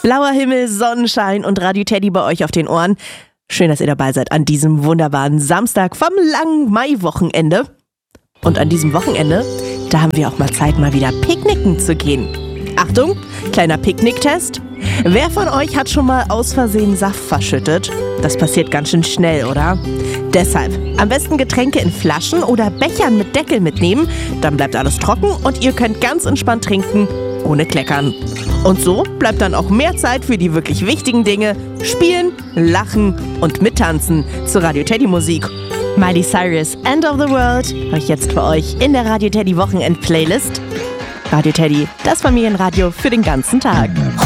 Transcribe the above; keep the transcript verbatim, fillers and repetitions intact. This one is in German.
Blauer Himmel, Sonnenschein und Radio Teddy bei euch auf den Ohren. Schön, dass ihr dabei seid an diesem wunderbaren Samstag vom langen Maiwochenende. Und an diesem Wochenende, da haben wir auch mal Zeit, mal wieder picknicken zu gehen. Achtung, kleiner Picknicktest. Wer von euch hat schon mal aus Versehen Saft verschüttet? Das passiert ganz schön schnell, oder? Deshalb am besten Getränke in Flaschen oder Bechern mit Deckel mitnehmen. Dann bleibt alles trocken und ihr könnt ganz entspannt trinken, ohne Kleckern. Und so bleibt dann auch mehr Zeit für die wirklich wichtigen Dinge. Spielen, lachen und mittanzen zur Radio Teddy Musik. Miley Cyrus, End of the World, habe ich jetzt für euch in der Radio Teddy Wochenend Playlist. Radio Teddy, das Familienradio für den ganzen Tag.